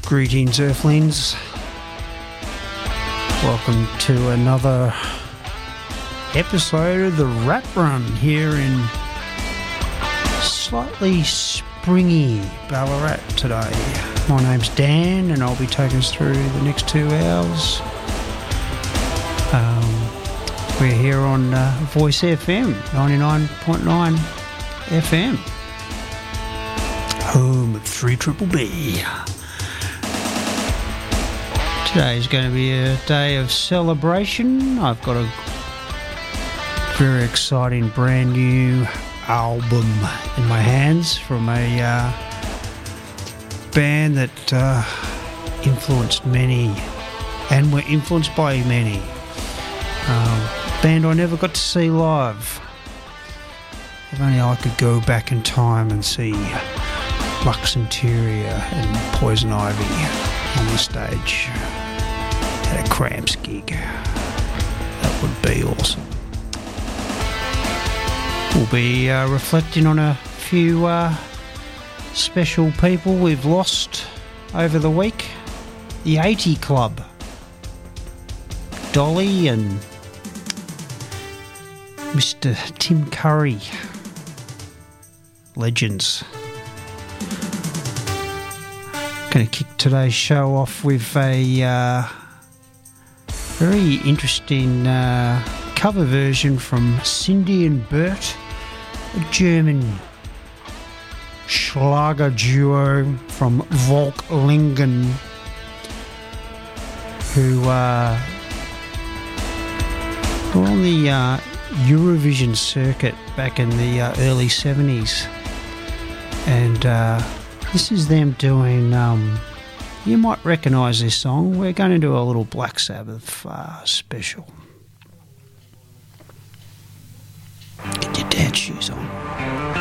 Greetings, Earthlings. Welcome to another episode of the Rap Run here in slightly springy Ballarat today. My name's Dan and I'll be taking us through the next 2 hours. We're here on Voice FM, 99.9 FM. Home of 3BBB. Today is going to be a day of celebration. I've got a very exciting brand new album in my hands from a band that influenced many and were influenced by many. Band I never got to see live. If only I could go back in time and see Lux Interior and Poison Ivy on the stage at a Cramps gig. That would be awesome. We'll be reflecting on a few special people we've lost over the week. The 80 Club. Dolly and Mr. Tim Curry. Legends. Going to kick today's show off with a very interesting cover version from Cindy and Bert, a German Schlager duo from Volklingen, who were on the Eurovision circuit back in the early 70s. And this is them doing, you might recognise this song. We're going to do a little Black Sabbath special. Get your dance shoes on.